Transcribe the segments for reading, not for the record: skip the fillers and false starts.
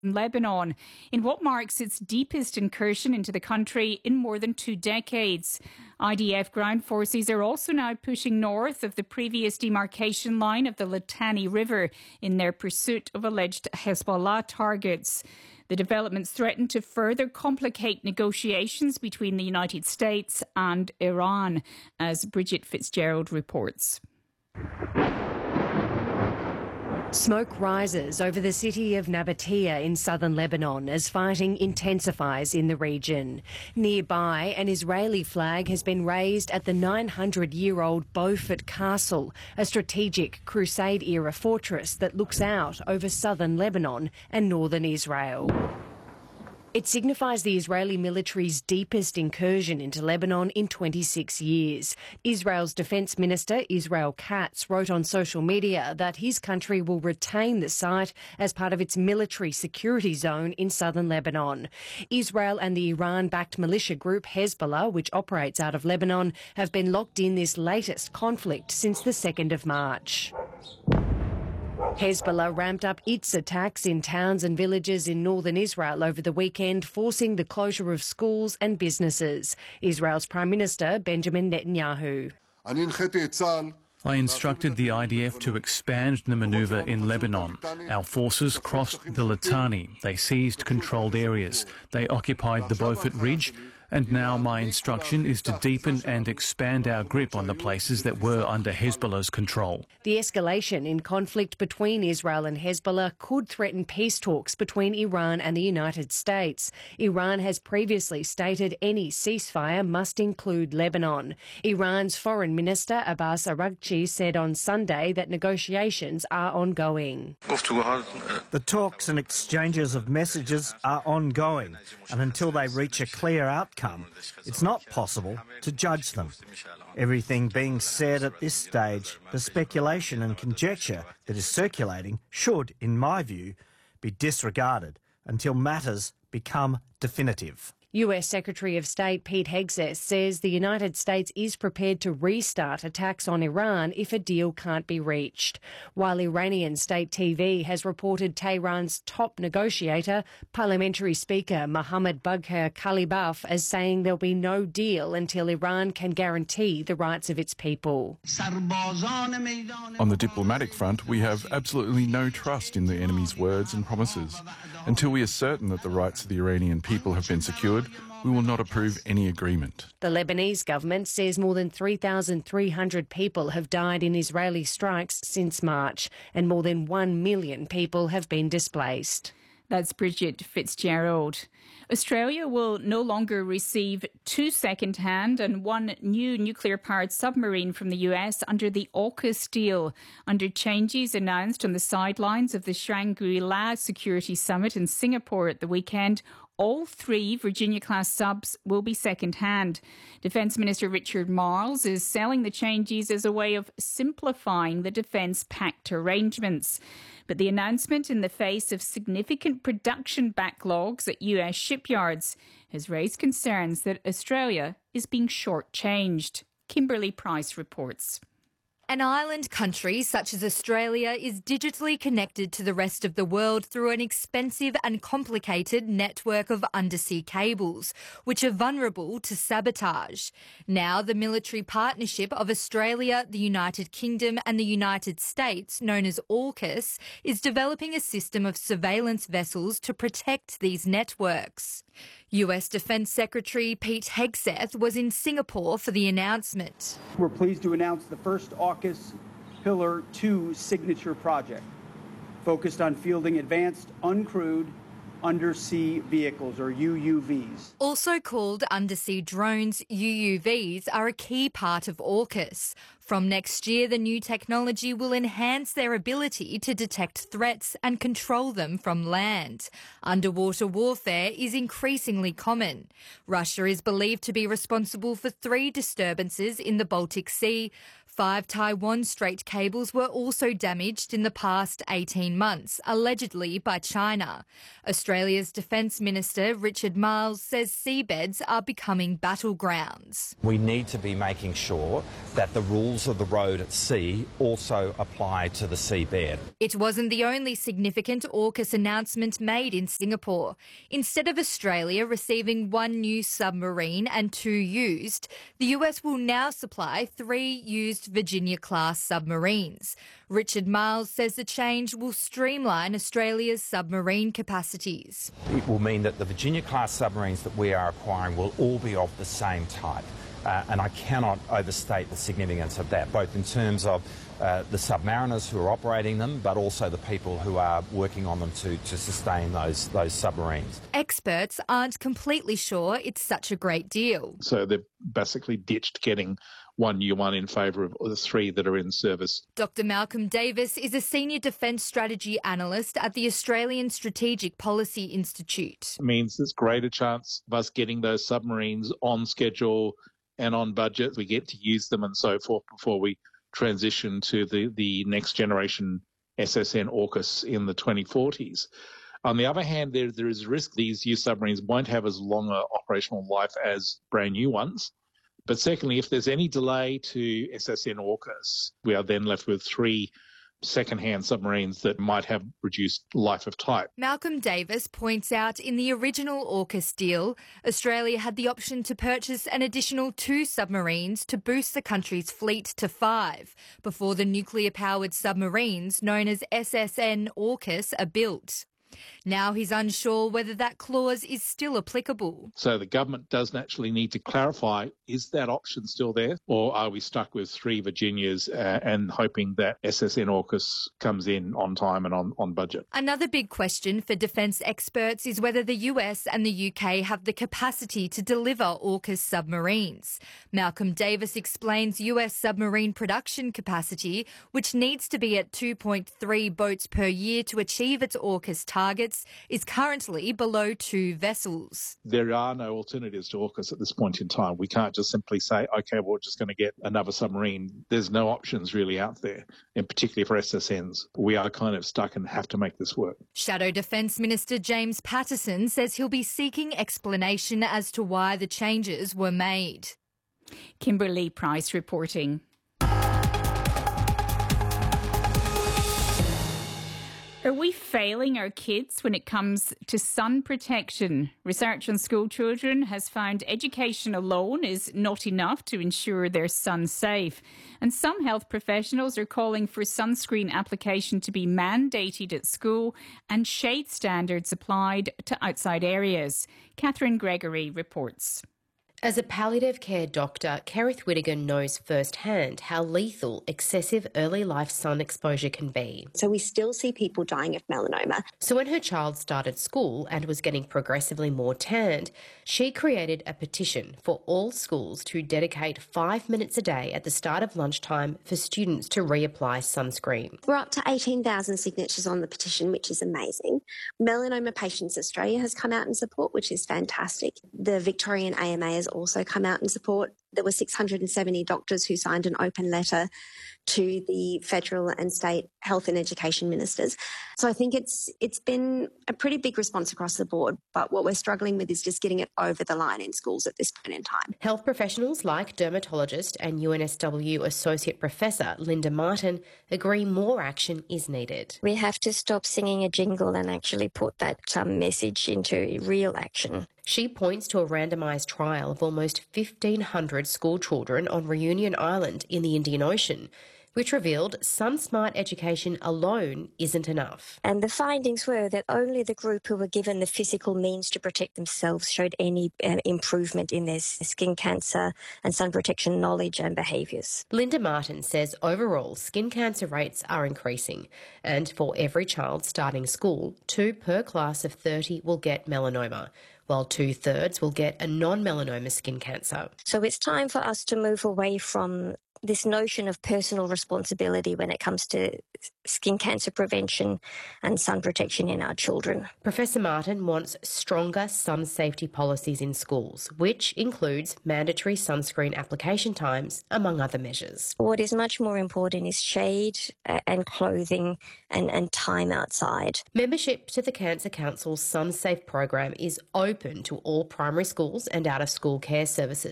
Lebanon, in what marks its deepest incursion into the country in more than 2 decades. IDF ground forces are also now pushing north of the previous demarcation line of the Litani River in their pursuit of alleged Hezbollah targets. The developments threaten to further complicate negotiations between the United States and Iran, as Bridget Fitzgerald reports. Smoke rises over the city of Nabatea in southern Lebanon as fighting intensifies in the region. Nearby, an Israeli flag has been raised at the 900-year-old Beaufort Castle, a strategic Crusade-era fortress that looks out over southern Lebanon and northern Israel. It signifies the Israeli military's deepest incursion into Lebanon in 26 years. Israel's Defence Minister, Israel Katz, wrote on social media that his country will retain the site as part of its military security zone in southern Lebanon. Israel and the Iran-backed militia group Hezbollah, which operates out of Lebanon, have been locked in this latest conflict since the 2nd of March. Hezbollah ramped up its attacks in towns and villages in northern Israel over the weekend, forcing the closure of schools and businesses. Israel's Prime Minister, Benjamin Netanyahu. I instructed the IDF to expand the manoeuvre in Lebanon. Our forces crossed the Litani. They seized controlled areas. They occupied the Beaufort Ridge. And now my instruction is to deepen and expand our grip on the places that were under Hezbollah's control. The escalation in conflict between Israel and Hezbollah could threaten peace talks between Iran and the United States. Iran has previously stated any ceasefire must include Lebanon. Iran's Foreign Minister Abbas Araghchi said on Sunday that negotiations are ongoing. The talks and exchanges of messages are ongoing, and until they reach a clear outcome, it's not possible to judge them. Everything being said at this stage, the speculation and conjecture that is circulating should, in my view, be disregarded until matters become definitive. US Secretary of State Pete Hegseth says the United States is prepared to restart attacks on Iran if a deal can't be reached. While Iranian state TV has reported Tehran's top negotiator, Parliamentary Speaker Mohammad Bagher Khalibaf, as saying there'll be no deal until Iran can guarantee the rights of its people. On the diplomatic front, we have absolutely no trust in the enemy's words and promises. Until we are certain that the rights of the Iranian people have been secured, we will not approve any agreement. The Lebanese government says more than 3,300 people have died in Israeli strikes since March, and more than 1 million people have been displaced. That's Bridget Fitzgerald. Australia will no longer receive 2 second-hand and 1 new nuclear-powered submarine from the US under the AUKUS deal, under changes announced on the sidelines of the Shangri-La Security Summit in Singapore at the weekend. All 3 Virginia-class subs will be second-hand. Defence Minister Richard Marles is selling the changes as a way of simplifying the Defence Pact arrangements. But the announcement, in the face of significant production backlogs at US shipyards, has raised concerns that Australia is being shortchanged. Kimberly Price reports. An island country such as Australia is digitally connected to the rest of the world through an expensive and complicated network of undersea cables, which are vulnerable to sabotage. Now, the military partnership of Australia, the United Kingdom and the United States, known as AUKUS, is developing a system of surveillance vessels to protect these networks. US Defence Secretary Pete Hegseth was in Singapore for the announcement. We're pleased to announce the first AUKUS Pillar 2 signature project, focused on fielding advanced uncrewed undersea vehicles, or UUVs. Also called undersea drones, UUVs are a key part of AUKUS. From next year, the new technology will enhance their ability to detect threats and control them from land. Underwater warfare is increasingly common. Russia is believed to be responsible for 3 disturbances in the Baltic Sea. 5 Taiwan Strait cables were also damaged in the past 18 months, allegedly by China. Australia's Defence Minister Richard Marles says seabeds are becoming battlegrounds. We need to be making sure that the rules rules of the road at sea also apply to the seabed. It wasn't the only significant AUKUS announcement made in Singapore. Instead of Australia receiving 1 new submarine and 2 used, the US will now supply 3 used Virginia-class submarines. Richard Miles says the change will streamline Australia's submarine capacities. It will mean that the Virginia-class submarines that we are acquiring will all be of the same type. And I cannot overstate the significance of that, both in terms of the submariners who are operating them, but also the people who are working on them to sustain those submarines. Experts aren't completely sure it's such a great deal. So they've basically ditched getting 1 new one in favour of the 3 that are in service. Dr Malcolm Davis is a senior defence strategy analyst at the Australian Strategic Policy Institute. It means there's greater chance of us getting those submarines on schedule and on budget. We get to use them and so forth before we transition to the next generation SSN AUKUS in the 2040s. On the other hand, there is a risk these used submarines won't have as long an operational life as brand new ones. But secondly, if there's any delay to SSN AUKUS, we are then left with 3 second-hand submarines that might have reduced life of type. Malcolm Davis points out in the original AUKUS deal, Australia had the option to purchase an additional 2 submarines to boost the country's fleet to 5 before the nuclear-powered submarines known as SSN AUKUS are built. Now he's unsure whether that clause is still applicable. So the government does naturally need to clarify, is that option still there? Or are we stuck with 3 Virginias and hoping that SSN AUKUS comes in on time and on budget? Another big question for defence experts is whether the US and the UK have the capacity to deliver AUKUS submarines. Malcolm Davis explains US submarine production capacity, which needs to be at 2.3 boats per year to achieve its AUKUS targets, is currently below 2 vessels. There are no alternatives to AUKUS at this point in time. We can't just simply say, OK, we're just going to get another submarine. There's no options really out there, and particularly for SSNs. We are kind of stuck and have to make this work. Shadow Defence Minister James Patterson says he'll be seeking explanation as to why the changes were made. Kimberly Price reporting. Are we failing our kids when it comes to sun protection? Research on school children has found education alone is not enough to ensure they're sun safe. And some health professionals are calling for sunscreen application to be mandated at school and shade standards applied to outside areas. Catherine Gregory reports. As a palliative care doctor, Kerith Whittigan knows firsthand how lethal excessive early life sun exposure can be. So we still see people dying of melanoma. So when her child started school and was getting progressively more tanned, she created a petition for all schools to dedicate 5 minutes a day at the start of lunchtime for students to reapply sunscreen. We're up to 18,000 signatures on the petition, which is amazing. Melanoma Patients Australia has come out in support, which is fantastic. The Victorian AMA has also come out in support. There were 670 doctors who signed an open letter to the federal and state health and education ministers. So I think it's been a pretty big response across the board, but what we're struggling with is just getting it over the line in schools at this point in time. Health professionals like dermatologist and UNSW Associate Professor Linda Martin agree more action is needed. We have to stop singing a jingle and actually put that message into real action. She points to a randomised trial of almost 1,500 school children on Reunion Island in the Indian Ocean, which revealed sun smart education alone isn't enough. And the findings were that only the group who were given the physical means to protect themselves showed any improvement in their skin cancer and sun protection knowledge and behaviours. Linda Martin says overall skin cancer rates are increasing, and for every child starting school, 2 per class of 30 will get melanoma, while 2/3 will get a non-melanoma skin cancer. So it's time for us to move away from this notion of personal responsibility when it comes to skin cancer prevention and sun protection in our children. Professor Martin wants stronger sun safety policies in schools, which includes mandatory sunscreen application times, among other measures. What is much more important is shade and clothing and time outside. Membership to the Cancer Council's Sun Safe program is open to all primary schools and out-of-school care services,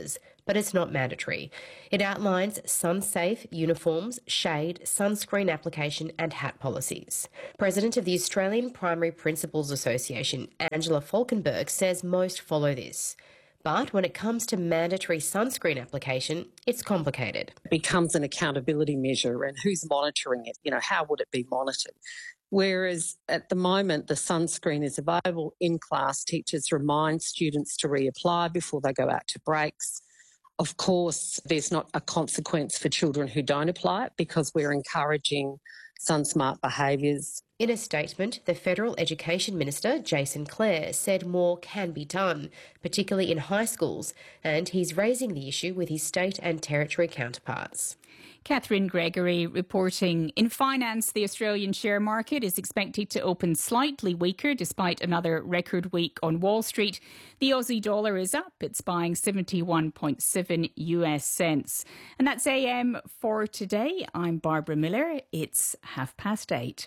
but it's not mandatory. It outlines sun-safe uniforms, shade, sunscreen application and hat policies. President of the Australian Primary Principals Association, Angela Falkenberg, says most follow this. But when it comes to mandatory sunscreen application, it's complicated. It becomes an accountability measure, and who's monitoring it? How would it be monitored? Whereas at the moment, the sunscreen is available in class. Teachers remind students to reapply before they go out to breaks. Of course, there's not a consequence for children who don't apply it because we're encouraging sun-smart behaviours. In a statement, the Federal Education Minister, Jason Clare, said more can be done, particularly in high schools, and he's raising the issue with his state and territory counterparts. Catherine Gregory reporting. In finance, the Australian share market is expected to open slightly weaker despite another record week on Wall Street. The Aussie dollar is up. It's buying 71.7 US cents. And that's AM for today. I'm Barbara Miller. It's 8:30.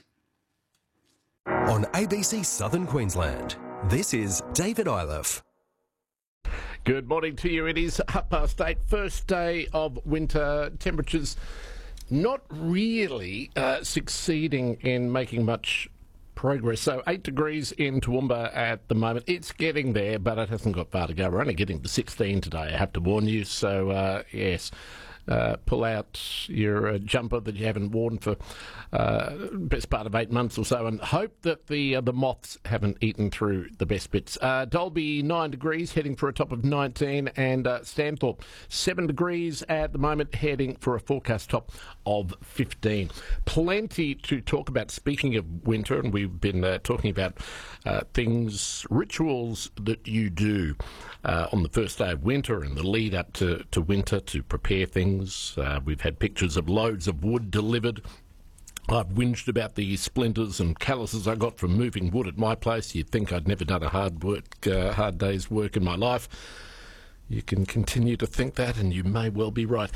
On ABC Southern Queensland, this is David Iliff. Good morning to you. It is 8:30, first day of winter. Temperatures not really succeeding in making much progress. So 8 degrees in Toowoomba at the moment. It's getting there, but it hasn't got far to go. We're only getting to 16 today, I have to warn you. So, yes. Pull out your jumper that you haven't worn for best part of 8 months or so, and hope that the moths haven't eaten through the best bits. Dalby 9 degrees, heading for a top of 19, and Stanthorpe 7 degrees at the moment, heading for a forecast top of 15. Plenty to talk about. Speaking of winter, and we've been talking about rituals that you do on the first day of winter and the lead up to winter to prepare things. We've had pictures of loads of wood delivered. I've whinged about the splinters and calluses I got from moving wood at my place. You'd think I'd never done a hard day's work in my life. You can continue to think that, and you may well be right.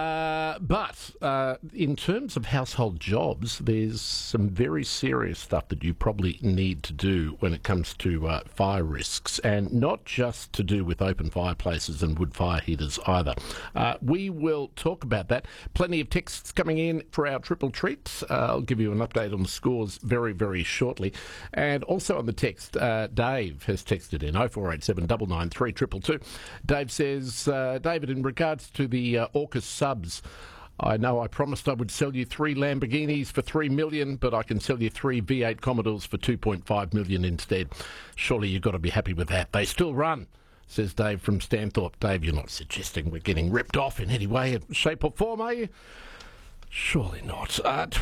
But in terms of household jobs, there's some very serious stuff that you probably need to do when it comes to fire risks, and not just to do with open fireplaces and wood fire heaters either. We will talk about that. Plenty of texts coming in for our triple treats. I'll give you an update on the scores very, very shortly. And also on the text, Dave has texted in 0487 993 222. Dave says, David, in regards to the AUKUS subs, I know I promised I would sell you 3 Lamborghinis for $3 million, but I can sell you 3 V8 Commodores for $2.5 million instead. Surely you've got to be happy with that. They still run, says Dave from Stanthorpe. Dave, you're not suggesting we're getting ripped off in any way, shape or form, are you? Surely not.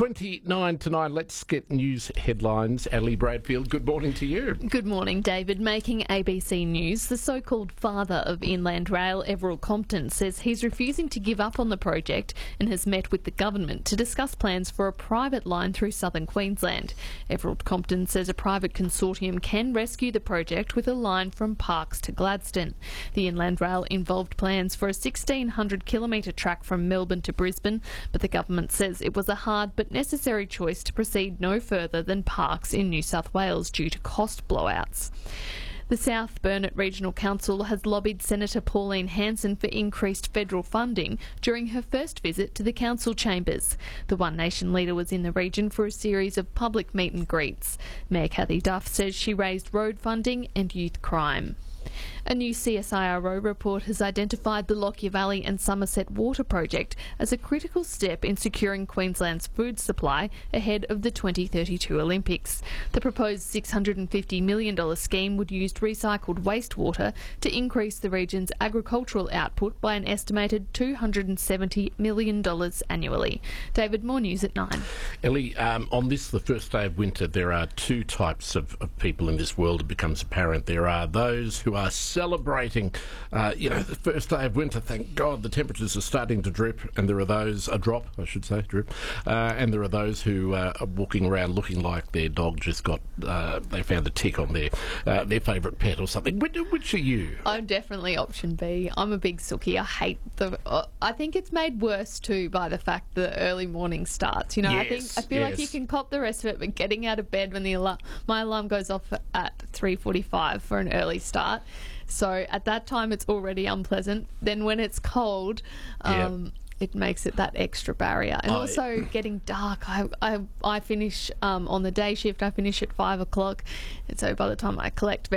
29 to 9, let's get news headlines. Ellie Bradfield, good morning to you. Good morning, David. Making ABC News, the so-called father of Inland Rail, Everald Compton, says he's refusing to give up on the project and has met with the government to discuss plans for a private line through southern Queensland. Everald Compton says a private consortium can rescue the project with a line from Parkes to Gladstone. The Inland Rail involved plans for a 1,600-kilometre track from Melbourne to Brisbane, but the government says it was a hard but necessary choice to proceed no further than Parkes in New South Wales due to cost blowouts. The South Burnett Regional Council has lobbied Senator Pauline Hanson for increased federal funding during her first visit to the council chambers. The One Nation leader was in the region for a series of public meet and greets. Mayor Cathy Duff says she raised road funding and youth crime. A new CSIRO report has identified the Lockyer Valley and Somerset Water Project as a critical step in securing Queensland's food supply ahead of the 2032 Olympics. The proposed $650 million scheme would use recycled wastewater to increase the region's agricultural output by an estimated $270 million annually. David, more news at 9. Ellie, on this, the first day of winter, there are two types of people in this world, it becomes apparent. There are those who are celebrating, the first day of winter. Thank God the temperatures are starting to drop, and there are those, and there are those who are walking around looking like their dog just got, they found a tick on their favourite pet or something. Which are you? I'm definitely option B. I'm a big sookie. I hate I think it's made worse too by the fact that early morning starts. Yes, I feel like you can cop the rest of it, but getting out of bed when my alarm goes off at 3:45 for an early start, So at that time, it's already unpleasant. Then when it's cold, it makes it that extra barrier. And also getting dark. I finish on the day shift, I finish at 5 o'clock. And so by the time I collect